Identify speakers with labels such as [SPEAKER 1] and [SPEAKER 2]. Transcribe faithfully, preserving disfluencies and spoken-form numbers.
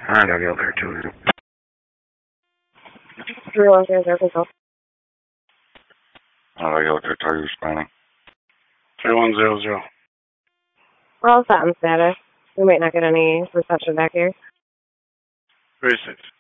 [SPEAKER 1] Alright, I'll go there too.
[SPEAKER 2] three one zero zero control.
[SPEAKER 1] Alright, I'll go there, responding.
[SPEAKER 3] three one zero zero.
[SPEAKER 2] We're all set on status. We might not get any reception back here.
[SPEAKER 3] three six.